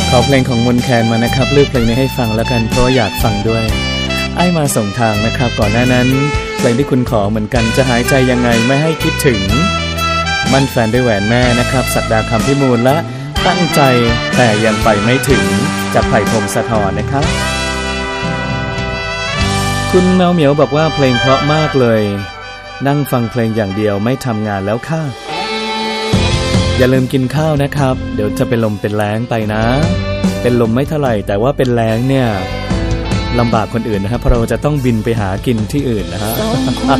ขอเพลงของมนแคนมานะครับเลือกเพลงนี้ให้ฟังแล้วกันเพราะอยากฟังด้วยไอ้มาส่งทางนะครับก่อนหน้านั้นเพลงที่คุณขอเหมือนกันจะหายใจยังไงไม่ให้คิดถึงมั่นแฟนด้วยแหวนแม่นะครับศักดาคำพิมูลและตั้งใจแต่ยังไปไม่ถึงจากไผ่พงศธรนะครับคุณแมวเหมียวบอกว่าเพลงเพราะมากเลยนั่งฟังเพลงอย่างเดียวไม่ทำงานแล้วค่ะอย่าลืมกินข้าวนะครับเดี๋ยวจะเป็นลมเป็นแล้งไปนะเป็นลมไม่เท่าไหร่แต่ว่าเป็นแล้งเนี่ยลำบากคนอื่นนะครับเพราะเราจะต้องบินไปหากินที่อื่นนะฮะ